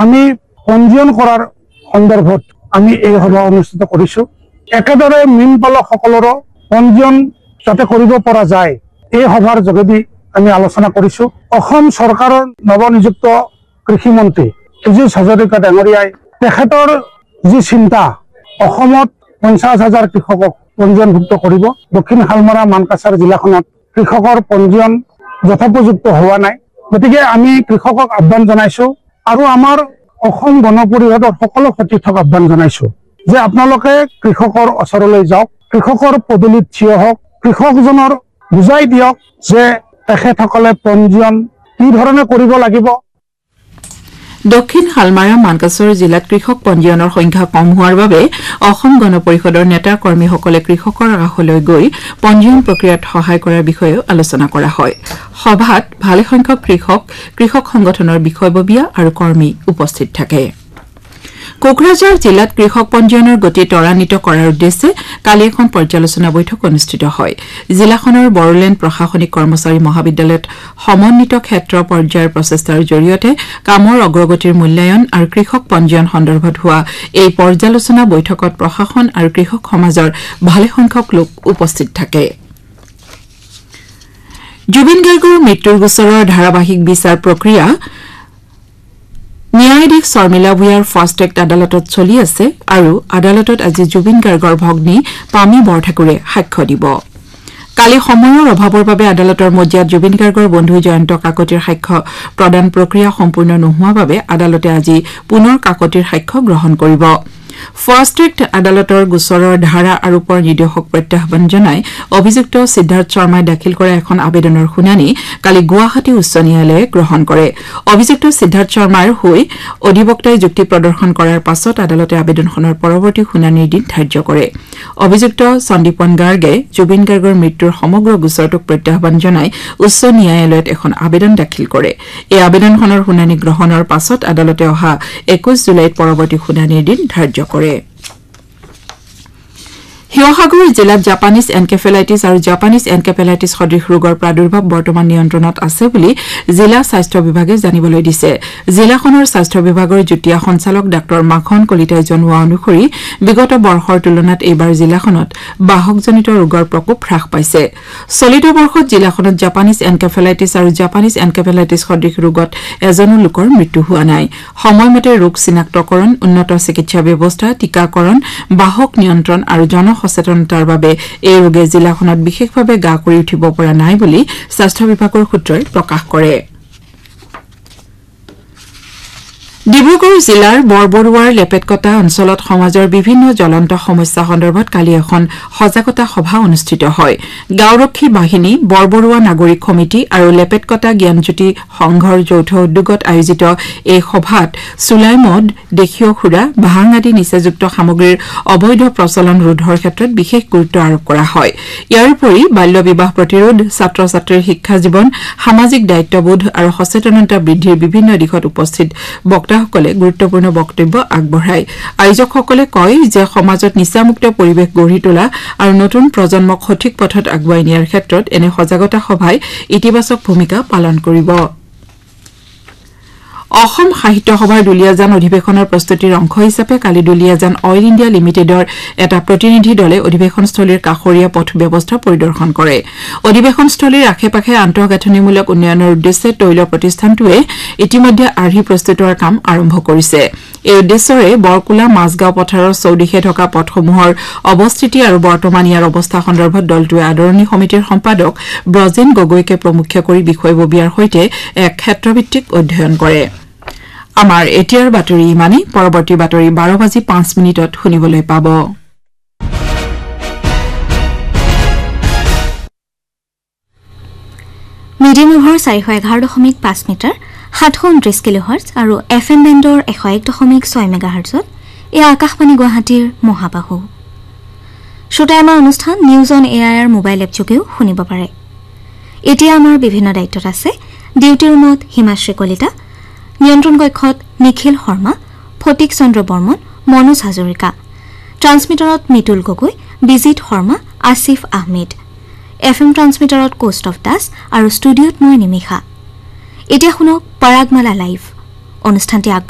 আমি পঞ্জীয়ন কৰাৰ সন্দৰ্ভত আমি এই সভা অনুষ্ঠিত কৰিছো। একেদৰে মীন পালকসকলৰো পঞ্জীয়ন যাতে কৰিব পৰা যায় এই সভাৰ যোগেদি আমি আলোচনা কৰিছো। অসম চৰকাৰৰ নৱনিযুক্ত কৃষি মন্ত্ৰী পীযুষ হাজৰিকা ডাঙৰীয়াই তেখেতৰ যি চিন্তা অসমত 50,000 কৃষকক পঞ্জীয়নভুক্ত কৰিব। দক্ষিণ হালমৰা মানকাছাৰ জিলাখনত কৃষকৰ পঞ্জীয়ন যথোপযুক্ত হোৱা নাই। গতিকে আমি কৃষকক আহ্বান জনাইছো আৰু আমাৰ অসম গণ পৰিষদৰ সকলো সতীৰ্থক আহ্বান জনাইছো যে আপোনালোকে কৃষকৰ ওচৰলৈ যাওক, কৃষকৰ পদূলিত থিয় হওক, কৃষকজনৰ বুজাই দিয়ক যে তেখেতসকলে পঞ্জীয়ন কি ধৰণে কৰিব লাগিব। দক্ষিণ হালমাৰা মানকাছৰ জিলাত কৃষক পঞ্জীয়নৰ সংখ্যা কম হোৱাৰ বাবে অসম গণ পৰিষদৰ নেতা কৰ্মীসকলে কৃষকৰ কাষলৈ গৈ পঞ্জীয়ন প্ৰক্ৰিয়াত সহায় কৰাৰ বিষয়েও আলোচনা কৰা হয়। সভাত ভালেসংখ্যক কৃষক সংগঠনৰ বিষয়ববীয়া আৰু কৰ্মী উপস্থিত থাকে। কোকৰাঝাৰ জিলাত কৃষক পঞ্জীয়নৰ গতি ত্বৰান্বিত কৰাৰ উদ্দেশ্যে কালি এখন পৰ্যালোচনা বৈঠক অনুষ্ঠিত হয়। জিলাখনৰ বড়োলেণ্ড প্ৰশাসনিক কৰ্মচাৰী মহাবিদ্যালয়ত সমন্বিত ক্ষেত্ৰ পৰ্যায়ৰ প্ৰচেষ্টাৰ জৰিয়তে কামৰ অগ্ৰগতিৰ মূল্যায়ন আৰু কৃষক পঞ্জীয়ন সন্দৰ্ভত হোৱা এই পৰ্যালোচনা বৈঠকত প্ৰশাসন আৰু কৃষক সমাজৰ ভালেসংখ্যক লোক উপস্থিত থাকে। জুবিন গাৰ্গৰ মৃত্যুৰ গোচৰৰ ধাৰাবাহিক বিচাৰ প্ৰক্ৰিয়া ন্যায়াধীশ শৰ্মিলা ভূঞাৰ ফাষ্ট ট্ৰেক আদালতত চলি আছে আৰু আদালতত আজি জুবিন গাৰ্গৰ ভগ্নী পামী বৰঠাকুৰে সাক্ষ্য দিব। কালি সময়ৰ অভাৱৰ বাবে আদালতৰ মজিয়াত জুবিন গাৰ্গৰ বন্ধু জয়ন্ত কাকতিৰ সাক্ষ্য প্ৰদান প্ৰক্ৰিয়া সম্পূৰ্ণ নোহোৱাৰ বাবে আদালতে আজি পুনৰ কাকতিৰ সাক্ষ্য গ্ৰহণ কৰিব। ফাষ্ট ট্ৰেক আদালতৰ গোচৰৰ ধাৰা আৰোপৰ নিৰ্দেশক প্ৰত্যাহ্বান জনাই অভিযুক্ত সিদ্ধাৰ্থ শৰ্মাই দাখিল কৰা এখন আবেদনৰ শুনানি কালি গুৱাহাটী উচ্চ ন্যায়ালয়ে গ্ৰহণ কৰে। অভিযুক্ত সিদ্ধাৰ্থ শৰ্মাৰ হৈ অধিবক্তাই যুক্তি প্ৰদৰ্শন কৰাৰ পাছত আদালতে আবেদনখনৰ পৰৱৰ্তী শুনানিৰ দিন ধাৰ্য কৰে। অভিযুক্ত সন্দীপন গাৰ্গে জুবিন গাৰ্গৰ মৃত্যুৰ সমগ্ৰ গোচৰটোক প্ৰত্যাহ্বান জনাই উচ্চ ন্যায়ালয়ত এখন আবেদন দাখিল কৰে। এই আবেদনখনৰ শুনানি গ্ৰহণৰ পাছত আদালতে অহা 21 জুলাইত পৰৱৰ্তী শুনানিৰ দিন ধাৰ্য কৰে। শিৱসাগৰ জিলাত জাপানীজ এনকেফেলাইটিছ আৰু জাপানীজ এনকেফেলাইটিছ সদৃশ ৰোগৰ প্ৰাদুৰ্ভাৱ বৰ্তমান নিয়ন্ত্ৰণত আছে বুলি জিলা স্বাস্থ্য বিভাগে জানিবলৈ দিছে। জিলাখনৰ স্বাস্থ্য বিভাগৰ যুটীয়া সঞ্চালক ডাঃ মাখন কলিতাই জনোৱা অনুসৰি বিগত বৰ্ষৰ তুলনাত এইবাৰ জিলাখনত বাহকজনিত ৰোগৰ প্ৰকোপ হ্ৰাস পাইছে। চলিত বৰ্ষত জিলাখনত জাপানীজ এনকেফেলাইটিছ আৰু জাপানীজ এনকেফেলাইটিছ সদৃশ ৰোগত এজনো লোকৰ মৃত্যু হোৱা নাই। সময়মতে ৰোগ চিনাক্তকৰণ, উন্নত চিকিৎসা ব্যৱস্থা, টীকাকৰণ, বাহক নিয়ন্ত্ৰণ আৰু সচেতনতাৰ বাবে এই ৰোগে জিলাখনত বিশেষভাৱে গা কৰি উঠিব পৰা নাই বুলি স্বাস্থ্য বিভাগৰ সূত্ৰই প্ৰকাশ কৰে। ডিব্ৰুগড় জিলাৰ বৰবৰুৱাৰ লেপেটকটা অঞ্চলত সমাজৰ বিভিন্ন জ্বলন্ত সমস্যা সন্দৰ্ভত কালি এখন সজাগতা সভা অনুষ্ঠিত হয়। গাঁওৰক্ষী বাহিনী, বৰবৰুৱা নাগৰিক সমিতি আৰু লেপেটকটা জ্ঞানজ্যোতি সংঘৰ যৌথ উদ্যোগত আয়োজিত এই সভাত চুলাই মদ, দেশীয় সুৰা, ভাং আদি নিচাযুক্ত সামগ্ৰীৰ অবৈধ প্ৰচলন ৰোধৰ ক্ষেত্ৰত বিশেষ গুৰুত্ব আৰোপ কৰা হয়। ইয়াৰ উপৰি বাল্য বিবাহ প্ৰতিৰোধ, ছাত্ৰ ছাত্ৰীৰ শিক্ষা জীৱন, সামাজিক দায়িত্ববোধ আৰু সচেতনতা বৃদ্ধিৰ বিভিন্ন দিশত উপস্থিত বক্তাসকলে গুৰুত্বপূৰ্ণ বক্তব্য আগবঢ়ায়। আয়োজকসকলে কয় যে সমাজত নিচামুক্ত পৰিৱেশ গঢ়ি তোলা আৰু নতুন প্ৰজন্মক সঠিক পথত আগুৱাই নিয়াৰ ক্ষেত্ৰত এনে সজাগতা সভাই ইতিবাচক ভূমিকা পালন কৰিব। অসম সাহিত্য সভাৰ দুলীয়াজান অধিৱেশনৰ প্ৰস্তুতিৰ অংশ হিচাপে কালি দুলীয়াজান অইল ইণ্ডিয়া লিমিটেডৰ এটা প্ৰতিনিধি দলে অধিৱেশনস্থলীৰ কাষৰীয়া পথ ব্যৱস্থা পৰিদৰ্শন কৰে। অধিৱেশনস্থলীৰ আশে-পাশে আন্তঃগাঁথনিমূলক উন্নয়নৰ উদ্দেশ্যে তৈল প্ৰতিষ্ঠানটোৱে ইতিমধ্যে আৰ্হি প্ৰস্তুতৰ কাম আৰম্ভ কৰিছে। এই উদ্দেশ্যৰে বৰকোলা মাজগাঁও পথাৰৰ চৌদিশে থকা পথসমূহৰ অৱস্থিতি আৰু বৰ্তমান ইয়াৰ অৱস্থা সন্দৰ্ভত দলটোৱে আদৰণি সমিতিৰ সম্পাদক ব্ৰজেন গগৈকে প্ৰমুখ্য কৰি বিষয়ববীয়াৰ সৈতে এক ক্ষেত্ৰভিত্তিক অধ্যয়ন কৰে। আমাৰ এতিয়াৰ বাতৰি ইমানেই। পৰৱৰ্তী বাতৰি 12:05 শুনিবলৈ পাব। মিডিয়াম ৱেভৰ 411.5 মিটাৰ 729 কিলোহাৰ্টজ আৰু FM বেণ্ডৰ 101.6 মেগাহাৰ্টজত এয়া আকাশবাণী গুৱাহাটীৰ মহাবাহু। শ্ৰোতাই আমাৰ অনুষ্ঠান news on AIR mobile app যোগেও শুনিব পাৰে। এতিয়া আমাৰ বিভিন্ন দায়িত্বত আছে ডিউটি ৰুমত হিমাশ্ৰী কলিতা, নিয়ন্ত্ৰণ কক্ষত নিখিল শৰ্মা, ফটিক চন্দ্ৰ বৰ্মন, মনোজ হাজৰিকা, ট্ৰান্সমিটাৰত মিতুল গগৈ, বিজিত শৰ্মা, আসিফ আহমেদ, FM ট্ৰান্সমিটাৰত কৌস্তভ দাস আৰু ষ্টুডিঅ'ত মই নিমিষা। এতিয়া শুনক পৰাগমালা লাইভ অনুষ্ঠানটি